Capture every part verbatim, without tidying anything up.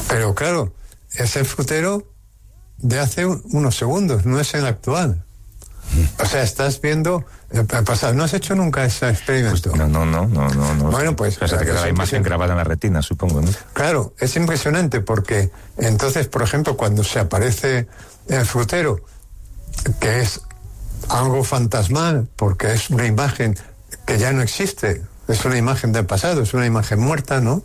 Pero claro, es el frutero de hace un, unos segundos, no es el actual. O sea, estás viendo el pasado. ¿No has hecho nunca ese experimento? Pues no, no, no, no, no, no. Bueno, pues... O sea, te queda la imagen grabada en la retina, supongo, ¿no? Claro, es impresionante porque entonces, por ejemplo, cuando se aparece el frutero, que es algo fantasmal, porque es una imagen que ya no existe, es una imagen del pasado, es una imagen muerta, ¿no?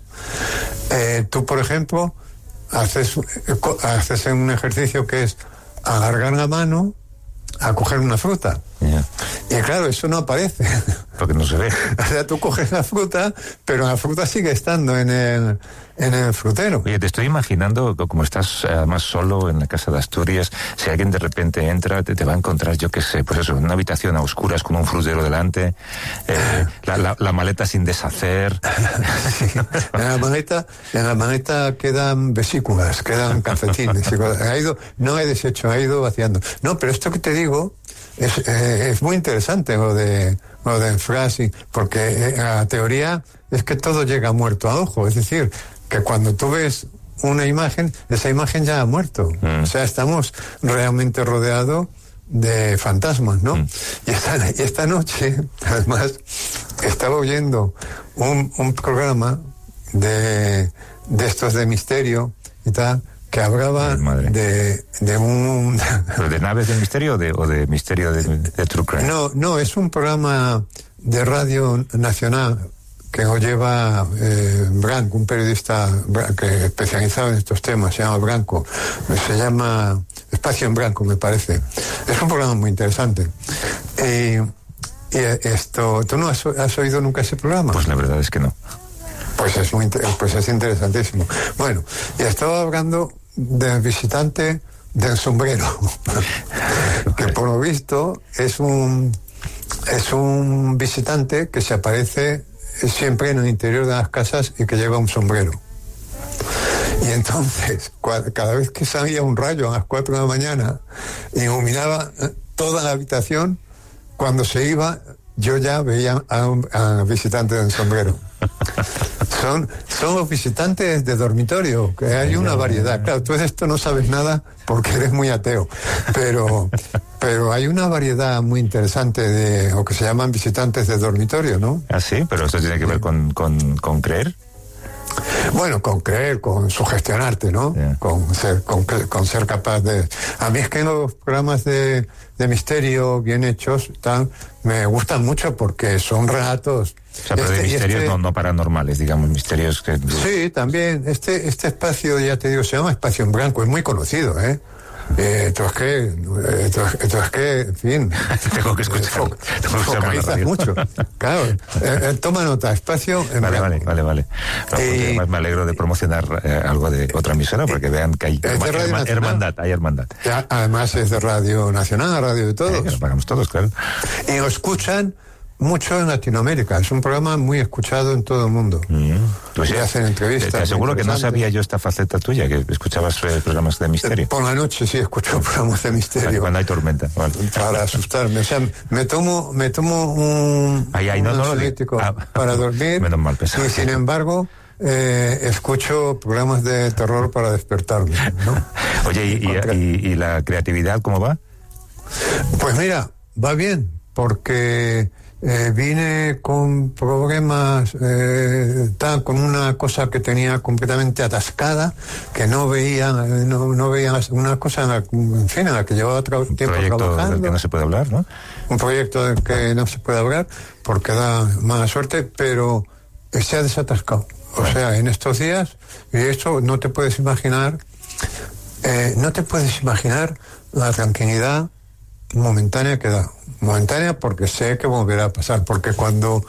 Eh, tú, por ejemplo, haces, haces un ejercicio que es alargar la mano a coger una fruta. Yeah. Y claro, eso no aparece. Porque no se ve. O sea, tú coges la fruta, pero la fruta sigue estando en el, en el frutero. Oye, te estoy imaginando, como estás además solo en la casa de Asturias, si alguien de repente entra, te, te va a encontrar, yo qué sé, pues eso, en una habitación a oscuras con un frutero delante, eh, la, la, la maleta sin deshacer. Sí, en la maleta, en la maleta quedan vesículas, quedan calcetines. Ha ido, no he deshecho, ha ido vaciando. No, pero esto que te digo es, eh, es muy interesante, lo de, lo de Frasi, porque eh, la teoría es que todo llega muerto a ojo, es decir, que cuando tú ves una imagen, esa imagen ya ha muerto. Mm. O sea, estamos realmente rodeados de fantasmas, ¿no? Mm. Y, esta, y esta noche, además, estaba oyendo un, un programa de, de estos de misterio y tal, que hablaba de, de un... ¿Pero de naves del misterio o de, o de misterio de, de True Crime? No, no, es un programa de Radio Nacional que lo lleva eh, Branco, un periodista que especializado en estos temas, se llama Branco, se llama Espacio en Branco, me parece. Es un programa muy interesante. Eh, y esto, ¿tú no has, has oído nunca ese programa? Pues la verdad es que no. Pues es muy, pues es interesantísimo. Bueno, y estaba hablando del visitante del sombrero, que por lo visto es un es un visitante que se aparece siempre en el interior de las casas y que lleva un sombrero. Y entonces, cada vez que salía un rayo a las cuatro de la mañana, iluminaba toda la habitación. Cuando se iba, yo ya veía a un a visitante del sombrero. Son, son los visitantes de dormitorio, que hay una variedad. Claro, tú de esto no sabes nada porque eres muy ateo, pero, pero hay una variedad muy interesante de lo que se llaman visitantes de dormitorio, ¿no? Ah, sí, pero esto tiene que ver con, con, con creer. Bueno, con creer, con sugestionarte, ¿no? Yeah. Con ser, con, con ser capaz de... A mí es que los programas de, de misterio bien hechos tan, me gustan mucho porque son relatos... O sea, pero este, de misterios este, no, no paranormales, digamos, misterios que... Sí, también. Este, este espacio, ya te digo, se llama Espacio en Branco, es muy conocido, ¿eh? Eh, tú es que, eh, tú, tú es que, en fin, tengo que escuchar, fo, focalizas mucho. Claro, eh, eh, toma nota, Espacio en Vale, Branco. vale, vale, vale. No, eh, además me alegro de promocionar eh, algo de otra emisora porque vean que hay herma, herma, hermandad, hay hermandad. Ya, además es de Radio Nacional, radio de todos. Eh, lo pagamos todos, claro. Y lo escuchan mucho en Latinoamérica, es un programa muy escuchado en todo el mundo. Mm. Pues y ya, hacen entrevistas. Te aseguro que no sabía yo esta faceta tuya, que escuchabas eh, programas de misterio. Por la noche sí escucho programas de misterio. Cuando hay tormenta. Vale. Para asustarme, o sea, me tomo, me tomo un, ay, ay, un no, no, ansiolítico ah, para dormir. Menos mal, pesado. Y sin embargo, eh, escucho programas de terror para despertarme, ¿no? Oye, ¿y, y, y, ¿y la creatividad cómo va? Pues mira, va bien, porque Eh, vine con problemas, eh, tal, con una cosa que tenía completamente atascada, que no veía, no, no veía una cosa en la, en fin, en la que llevaba otro un tiempo proyecto trabajando. Del que no se puede hablar, ¿no? Un proyecto del que no se puede hablar porque da mala suerte, pero se ha desatascado. O sea, en estos días, y esto no te puedes imaginar, eh, no te puedes imaginar la tranquilidad momentánea que da. Momentánea porque sé que volverá a pasar, porque cuando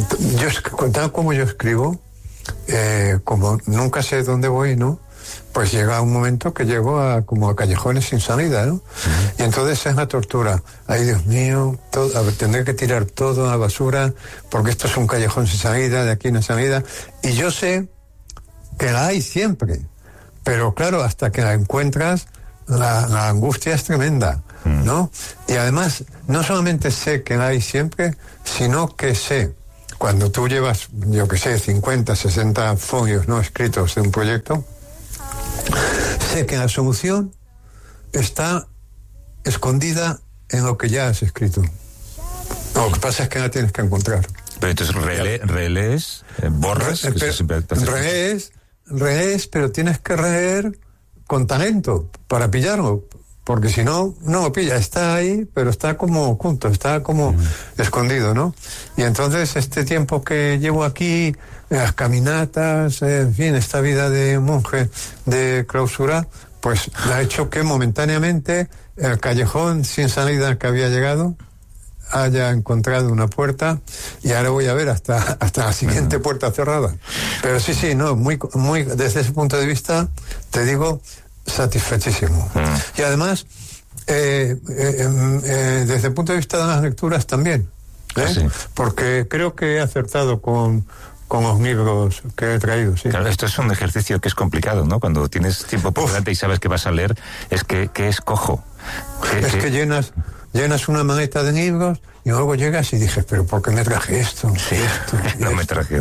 yo, tal como yo escribo, eh, como nunca sé dónde voy, ¿no? Pues llega un momento que llego a como a callejones sin salida, ¿no? Uh-huh. Y entonces es la tortura. Ay, Dios mío, todo, a ver, tendré que tirar todo a la basura porque esto es un callejón sin salida, de aquí no hay salida. Y yo sé que la hay siempre, pero claro, hasta que la encuentras, la, la angustia es tremenda, ¿no? Y además, no solamente sé que la hay siempre, sino que sé, cuando tú llevas, yo que sé, cincuenta, sesenta folios no escritos de un proyecto, sé que la solución está escondida en lo que ya has escrito. Lo que pasa es que la tienes que encontrar. Pero entonces rele, relees, eh, borras... Re, pero, relees, relees, pero tienes que releer con talento para pillarlo, porque si no, no lo pilla. Está ahí, pero está como oculto, está como mm. escondido, ¿no? Y entonces este tiempo que llevo aquí, las caminatas, eh, en fin, esta vida de monje de clausura, pues ha hecho que momentáneamente el callejón sin salida que había llegado haya encontrado una puerta, y ahora voy a ver hasta hasta la siguiente bueno. puerta cerrada. Pero sí, sí, no, muy muy desde ese punto de vista, te digo, satisfechísimo. Mm. Y además, eh, eh, eh, desde el punto de vista de las lecturas también, ¿eh? Sí. Porque creo que he acertado con con los libros que he traído, sí. Claro, esto es un ejercicio que es complicado, ¿no? Cuando tienes tiempo por delante y sabes que vas a leer, es que, que escojo. Que, es que, que llenas llenas una maleta de libros y luego llegas y dices, pero ¿por qué me traje esto? Sí, esto no esto. me traje.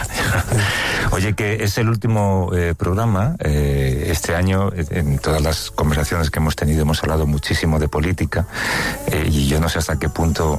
Oye, que es el último eh, programa. Eh, este año, en todas las conversaciones que hemos tenido, hemos hablado muchísimo de política, eh, y yo no sé hasta qué punto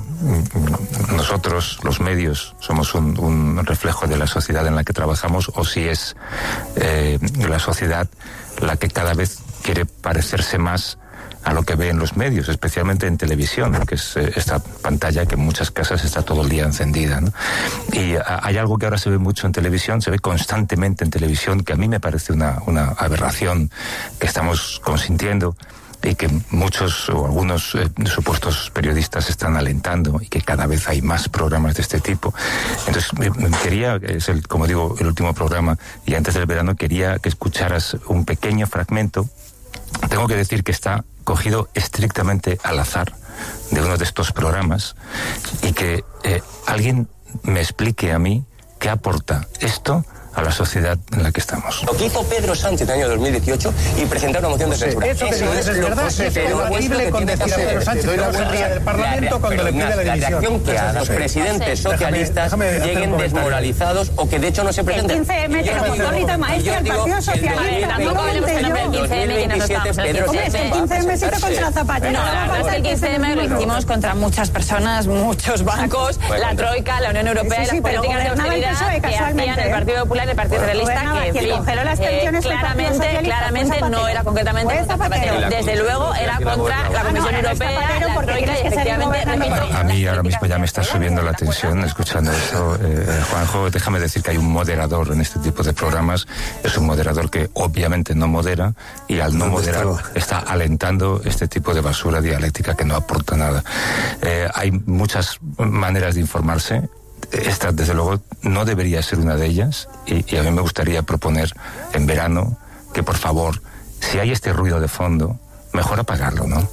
nosotros, los medios, somos un, un reflejo de la sociedad en la que trabajamos, o si es eh, la sociedad la que cada vez quiere parecerse más a lo que ve en los medios, especialmente en televisión, que es eh, esta pantalla que en muchas casas está todo el día encendida, ¿no? Y a, hay algo que ahora se ve mucho en televisión, se ve constantemente en televisión, que a mí me parece una, una aberración que estamos consintiendo y que muchos o algunos eh, supuestos periodistas están alentando, y que cada vez hay más programas de este tipo. Entonces, me, me quería, es el, como digo, el último programa, y antes del verano quería que escucharas un pequeño fragmento. Tengo que decir que está cogido estrictamente al azar de uno de estos programas, y que eh, alguien me explique a mí qué aporta esto a la sociedad en la que estamos. Lo que hizo Pedro Sánchez en el año dos mil dieciocho y presentar una moción de censura. Eso, eso es, es verdad, José, pero es horrible con decir a Pedro Sánchez que no se ría del Parlamento cuando le pide la dimisión. La reacción que a los presidentes socialistas lleguen desmoralizados o que de hecho no se presenten. El quince eme te lo montó Rita Maestre, el Partido Socialista. Tampoco hablemos del quince eme, que no nos estamos en el Hombre, es que el quince eme se hizo contra Zapatero. No, la verdad es que el quince eme lo hicimos contra muchas personas, muchos bancos, la Troika, la Unión Europea y las políticas de austeridad que hacían el Partido Popular y el Partido Socialista. Que, quien congeló las pensiones eh, claramente, claramente no era concretamente contra Zapatero. Desde luego era contra la Comisión Europea, la Troika, y efectivamente, repito... A mí ahora mismo ya me está subiendo la tensión escuchando esto. Eh, Juanjo, déjame decir que hay un moderador en este tipo de programas. Es un moderador que obviamente no modera, y al no moderar está alentando este tipo de basura dialéctica que no aporta nada. Eh, hay muchas maneras de informarse. Esta, desde luego, no debería ser una de ellas, y, y a mí me gustaría proponer en verano que, por favor, si hay este ruido de fondo, mejor apagarlo, ¿no?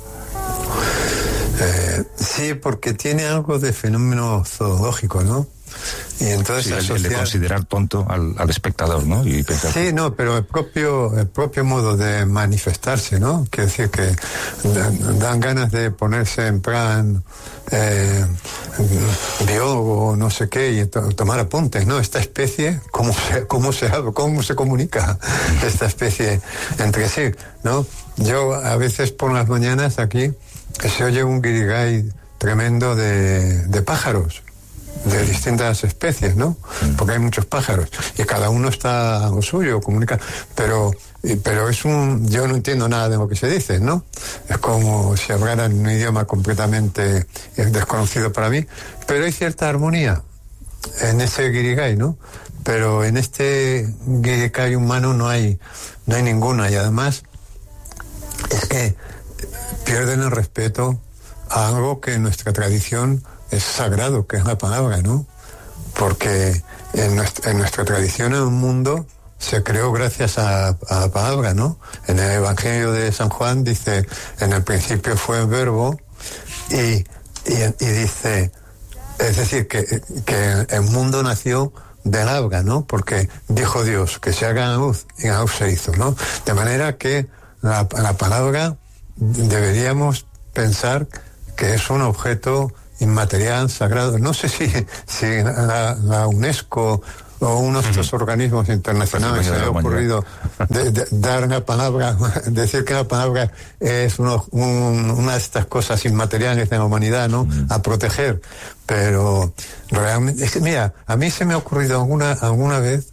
Eh, sí, porque tiene algo de fenómeno zoológico, ¿no? Y entonces sí, asociar... el de considerar tonto al, al espectador, ¿no? Y pensar... Sí, no, pero el propio el propio modo de manifestarse, ¿no? Quiere decir que dan, dan ganas de ponerse en plan eh, biólogo, no sé qué, y to, tomar apuntes, ¿no? Esta especie, ¿cómo se, cómo se, cómo se comunica esta especie entre sí, ¿no? Yo a veces por las mañanas aquí se oye un guirigay tremendo de, de pájaros, de distintas especies, ¿no? Porque hay muchos pájaros y cada uno está a lo suyo, comunica, pero pero es un, yo no entiendo nada de lo que se dice, ¿no? Es como si hablaran un idioma completamente desconocido para mí, pero hay cierta armonía en ese guirigay, ¿no? Pero en este guirigay humano no hay no hay ninguna, y además es que pierden el respeto a algo que en nuestra tradición es sagrado, que es la palabra, ¿no? Porque en nuestra, en nuestra tradición, en un mundo se creó gracias a, a la palabra, ¿no? En el Evangelio de San Juan dice, en el principio fue el verbo, y, y, y dice, es decir, que, que el mundo nació del habla, ¿no? Porque dijo Dios que se haga la luz, y la luz se hizo, ¿no? De manera que la, la palabra deberíamos pensar que es un objeto inmaterial, sagrado. No sé si, si la, la UNESCO o uno de estos organismos internacionales, se me ha ocurrido de, de, dar una palabra, decir que la palabra es uno, un, una de estas cosas inmateriales de la humanidad, ¿no? Mm. A proteger. Pero realmente, es que, mira, a mí se me ha ocurrido alguna, alguna vez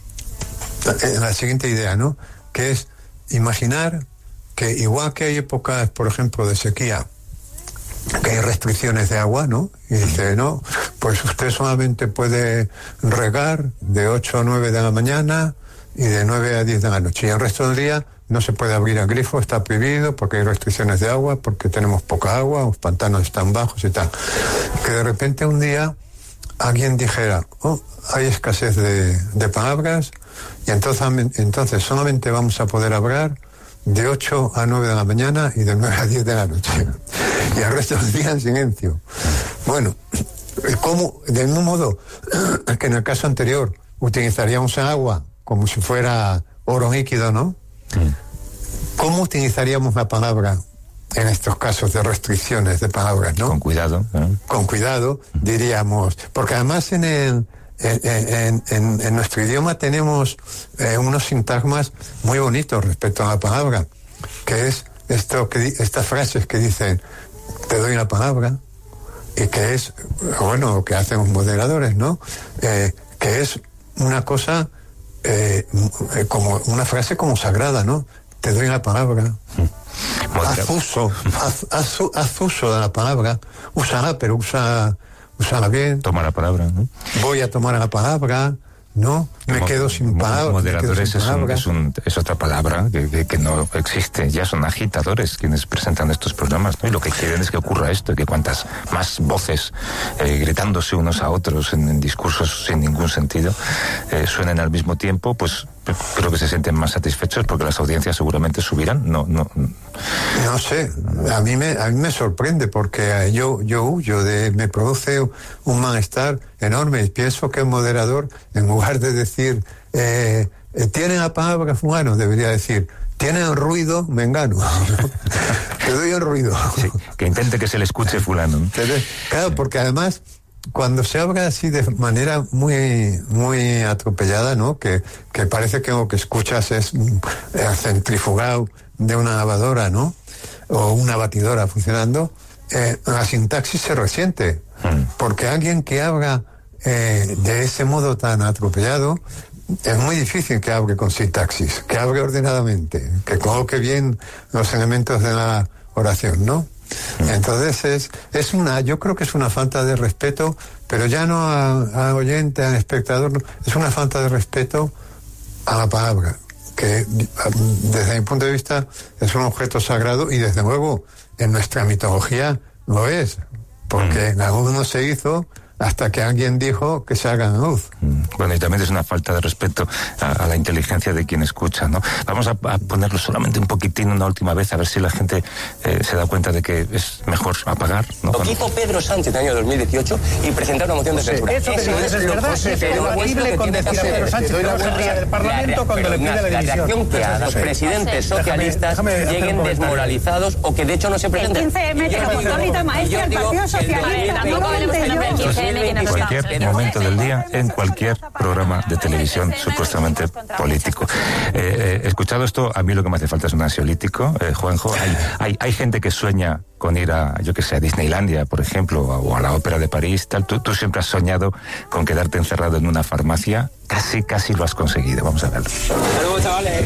la siguiente idea, ¿no? Que es imaginar que igual que hay épocas, por ejemplo, de sequía, que hay restricciones de agua, ¿no? Y dice, no, pues usted solamente puede regar de ocho a nueve de la mañana y de nueve a diez de la noche. Y el resto del día no se puede abrir el grifo, está prohibido porque hay restricciones de agua, porque tenemos poca agua, los pantanos están bajos y tal. Que de repente un día alguien dijera, oh, hay escasez de, de palabras y entonces, entonces solamente vamos a poder hablar de ocho a nueve de la mañana y de nueve a diez de la noche. Y el resto del día en silencio. Bueno, ¿cómo? Del mismo modo que en el caso anterior utilizaríamos el agua como si fuera oro líquido, ¿no? Sí. ¿Cómo utilizaríamos la palabra en estos casos de restricciones de palabras, ¿no? Con cuidado. ¿eh? Con cuidado, diríamos. Porque además en el En, en, en, en nuestro idioma tenemos eh, unos sintagmas muy bonitos respecto a la palabra, que es esto que estas frases que dicen te doy la palabra, y que es, bueno, lo que hacen los moderadores, ¿no? Eh, que es una cosa eh, como una frase como sagrada, ¿no? Te doy la palabra. Haz uso, haz, haz, haz uso de la palabra, úsala, pero usa Usala bien. Toma la palabra, ¿no? Voy a tomar la palabra, ¿no? Me Mo quedo sin palabras. Moderadores sin es, un, es, un, es otra palabra que, que, que no existe. Ya son agitadores quienes presentan estos programas, ¿no? Y lo que quieren es que ocurra esto, que cuantas más voces eh, gritándose unos a otros en, en discursos sin ningún sentido eh, suenen al mismo tiempo, pues creo que se sienten más satisfechos porque las audiencias seguramente subirán. No, no. No sé, a mí me, a mí me sorprende porque yo, yo huyo de, me produce un malestar enorme y pienso que el moderador, en lugar de decir, eh, tienen la palabra fulano, debería decir, tienen el ruido mengano. Te doy el ruido. Sí, que intente que se le escuche fulano. Claro, porque además, cuando se habla así de manera muy muy atropellada, ¿no? Que, que parece que lo que escuchas es el centrifugado de una lavadora, ¿no? O una batidora funcionando, eh, la sintaxis se resiente. Mm. Porque alguien que habla eh, de ese modo tan atropellado, es muy difícil que hable con sintaxis, que hable ordenadamente, que coloque bien los elementos de la oración, ¿no? Entonces es, es una, yo creo que es una falta de respeto, pero ya no al oyente, al espectador, no, es una falta de respeto a la palabra, que desde mi punto de vista es un objeto sagrado y desde luego en nuestra mitología lo es, porque mm. la luz no se hizo hasta que alguien dijo que se haga luz. Bueno, y también es una falta de respeto a, a la inteligencia de quien escucha, ¿no? Vamos a, a ponerlo solamente un poquitín una última vez, a ver si la gente eh, se da cuenta de que es mejor apagar, ¿no? Lo que hizo Pedro Sánchez en el año dos mil dieciocho y presentar una moción de censura. Eso que dices es verdad, es compatible con decir a Pedro Sánchez que no se ría del Parlamento cuando le pide la dimisión. La reacción que a los presidentes socialistas lleguen desmoralizados o que de hecho no se presenten. El quince eme que lo montó Rita Maestre, el Partido Socialista. En cualquier momento del día, en cualquier programa de televisión supuestamente político. Eh, eh, escuchado esto, a mí lo que me hace falta es un ansiolítico, eh, Juanjo. Hay, hay, hay gente que sueña con ir a, yo que sé, a Disneylandia, por ejemplo, o a la Ópera de París, tal. Tú, tú siempre has soñado con quedarte encerrado en una farmacia. Casi, casi lo has conseguido. Vamos a verlo. Saludos, chavales.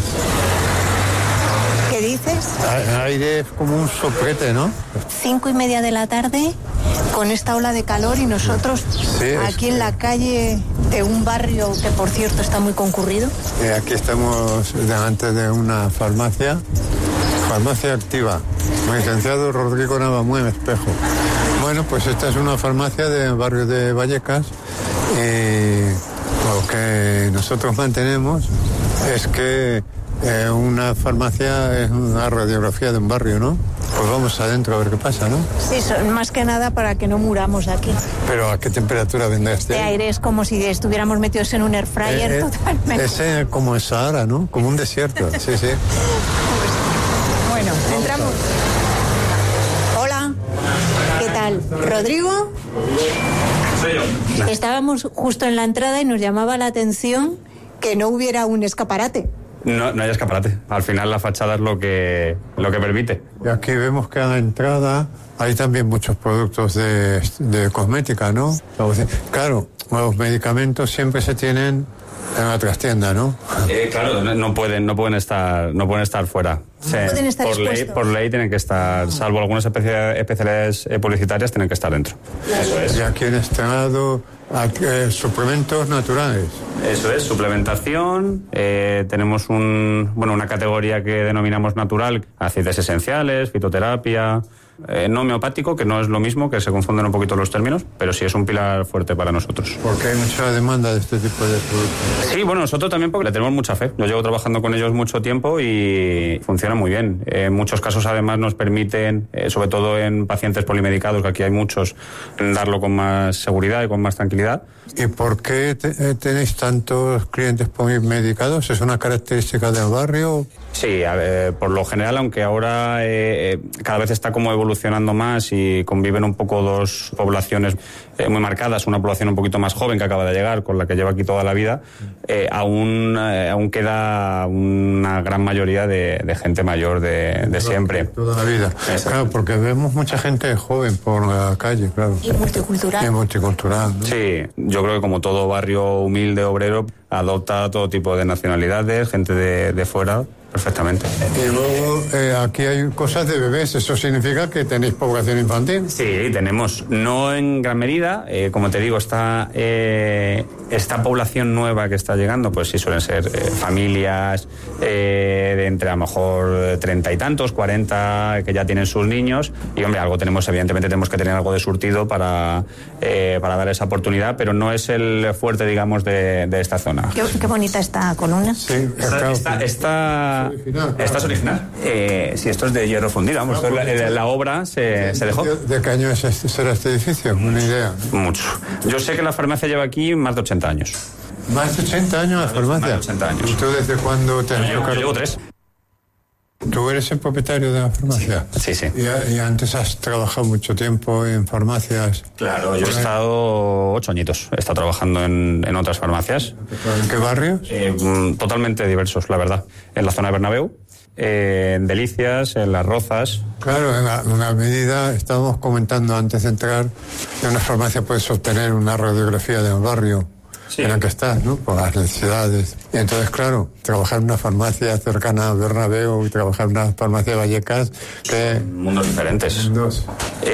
¿Qué dices? Aire es como un soplete, ¿no? Cinco y media de la tarde, con esta ola de calor y nosotros sí, aquí en la calle de un barrio que, por cierto, está muy concurrido. Eh, aquí estamos delante de una farmacia, farmacia activa, licenciado Rodrigo Navamuen Espejo. Bueno, pues esta es una farmacia del barrio de Vallecas y lo que nosotros mantenemos es que Eh, una farmacia es una radiografía de un barrio, ¿no? Pues vamos adentro a ver qué pasa, ¿no? Sí, son más que nada para que no muramos aquí. ¿Pero a qué temperatura vendrá este? De aire es como si estuviéramos metidos en un air fryer, eh, eh, totalmente. Es eh, como el Sahara, ¿no? Como un desierto, sí, sí. Bueno, entramos. Hola, ¿qué tal? ¿Rodrigo? Soy yo. Estábamos justo en la entrada y nos llamaba la atención que no hubiera un escaparate. No, no hay escaparate. Al final la fachada es lo que, lo que permite. Y aquí vemos que a la entrada hay también muchos productos de, de cosmética, ¿no? Claro, los medicamentos siempre se tienen en otras tiendas, ¿no? Eh, claro, no pueden, no pueden estar, no pueden estar fuera. Sí, no pueden estar por ley, por ley tienen que estar, salvo algunas especialidades publicitarias, tienen que estar dentro. Eso es. Y aquí en este lado, eh, suplementos naturales. Eso es, suplementación. Eh, tenemos un, bueno, una categoría que denominamos natural, aceites esenciales, fitoterapia. Eh, no homeopático, que no es lo mismo, que se confunden un poquito los términos, pero sí es un pilar fuerte para nosotros. Porque hay mucha demanda de este tipo de productos. Sí, bueno, nosotros también porque le tenemos mucha fe. Yo llevo trabajando con ellos mucho tiempo y funciona muy bien. Eh, en muchos casos además nos permiten, eh, sobre todo en pacientes polimedicados, que aquí hay muchos, darlo con más seguridad y con más tranquilidad. ¿Y por qué te, tenéis tantos clientes polimedicados? ¿Es una característica del barrio? Sí, a ver, por lo general, aunque ahora eh, cada vez está como evolucionando más y conviven un poco dos poblaciones eh, muy marcadas, una población un poquito más joven que acaba de llegar, con la que lleva aquí toda la vida, eh, aún, eh, aún queda una gran mayoría de, de gente mayor de, de siempre. Toda la vida. Exacto. Claro, porque vemos mucha gente joven por la calle, claro. Y multicultural. Y multicultural, ¿no? Sí, yo creo que como todo barrio humilde, obrero, adopta todo tipo de nacionalidades, gente de, de fuera. Perfectamente. Y luego eh, aquí hay cosas de bebés, ¿eso significa que tenéis población infantil? Sí, tenemos, no en gran medida, eh, como te digo, esta, eh, esta población nueva que está llegando, pues sí suelen ser eh, familias eh, de entre a lo mejor treinta y tantos, cuarenta, que ya tienen sus niños, y hombre, algo tenemos, evidentemente tenemos que tener algo de surtido para, eh, para dar esa oportunidad, pero no es el fuerte, digamos, de, de esta zona. Qué, qué bonita esta columna. Sí, esta, esta, esta Original, claro. ¿Esta es original? Eh, sí, esto es de hierro fundido, vamos, esto es la, la obra se, se dejó. ¿De qué año es este, será este edificio? Una idea. Mucho. Yo sé que la farmacia lleva aquí más de ochenta años. ¿Más de ochenta años la farmacia? Más de ochenta años. ¿Y tú desde cuándo te has yo, tocado? Yo llevo tres. ¿Tú eres el propietario de la farmacia? Sí, sí. ¿Y, y antes has trabajado mucho tiempo en farmacias? Claro, yo he estado ocho añitos. He estado trabajando en, en otras farmacias. ¿En qué barrios? Eh, totalmente diversos, la verdad. En la zona de Bernabéu, eh, en Delicias, en Las Rozas. Claro, en la, en la medida, estábamos comentando antes de entrar, que una farmacia puedes obtener una radiografía del barrio. Sí. En la que estás, ¿no? Por las necesidades. Y entonces, claro, trabajar en una farmacia cercana a Bernabéu y trabajar en una farmacia de Vallecas, que... Mundos diferentes. Mundos.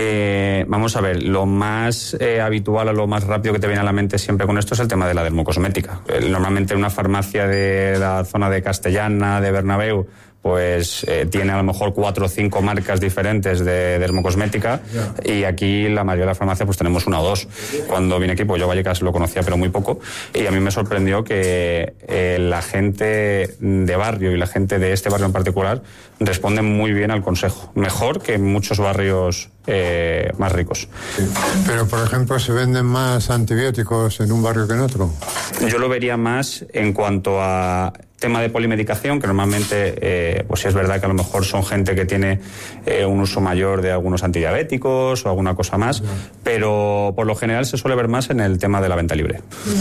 Eh, vamos a ver, lo más eh, habitual o lo más rápido que te viene a la mente siempre con esto es el tema de la dermocosmética. Eh, normalmente una farmacia de la zona de Castellana, de Bernabéu, pues eh, tiene a lo mejor cuatro o cinco marcas diferentes de dermocosmética, yeah. Y aquí la mayoría de las farmacias pues tenemos una o dos. Cuando vine aquí, pues yo Vallecas lo conocía pero muy poco, y a mí me sorprendió que eh, la gente de barrio y la gente de este barrio en particular responden muy bien al consejo, mejor que en muchos barrios eh, más ricos. Sí. Pero por ejemplo, ¿se venden más antibióticos en un barrio que en otro? Yo lo vería más en cuanto a tema de polimedicación, que normalmente, eh, pues sí es verdad que a lo mejor son gente que tiene eh, un uso mayor de algunos antidiabéticos o alguna cosa más, yeah. Pero por lo general se suele ver más en el tema de la venta libre.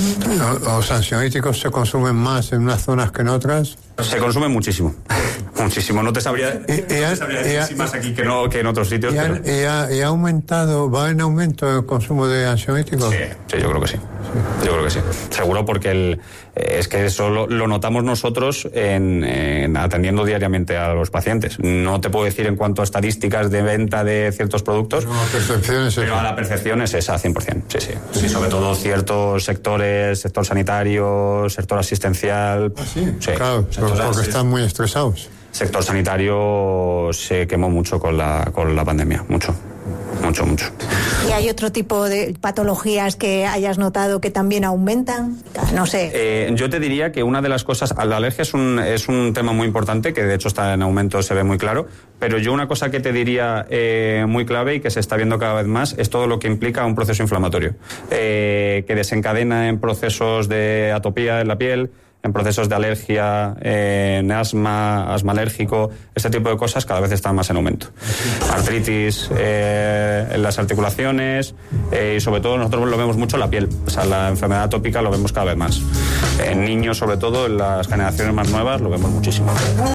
¿Los ansiolíticos se consumen más en unas zonas que en otras? Se consumen muchísimo, muchísimo. No te sabría, y, y no te sabría decir si más aquí que, no, que en otros sitios. Y, pero... y, ha, y ha aumentado, ¿va en aumento el consumo de ansiolíticos? Sí, sí, yo creo que sí. sí. Yo creo que sí. Seguro porque el, es que eso lo, lo notamos nosotros en, en atendiendo diariamente a los pacientes. No te puedo decir en cuanto a estadísticas de venta de ciertos productos, no, la percepción es pero esa. la percepción es esa, cien por ciento. Sí, sí. Sí, sobre todo ciertos sectores, sector sanitario, sector asistencial. Ah, sí, sí. Claro, porque sí. Están muy estresados. Sector sanitario se quemó mucho con la, con la pandemia, mucho. Mucho, mucho. ¿Y hay otro tipo de patologías que hayas notado que también aumentan? No sé. Eh, yo te diría que una de las cosas, la alergia es un, es un tema muy importante, que de hecho está en aumento, se ve muy claro, pero yo una cosa que te diría eh, muy clave y que se está viendo cada vez más es todo lo que implica un proceso inflamatorio, eh, que desencadena en procesos de atopía en la piel, en procesos de alergia, eh, en asma, asma alérgico, este tipo de cosas cada vez están más en aumento. Artritis eh, en las articulaciones eh, y sobre todo nosotros lo vemos mucho en la piel, o sea, la enfermedad atópica lo vemos cada vez más. En niños, sobre todo, en las generaciones más nuevas, lo vemos muchísimo.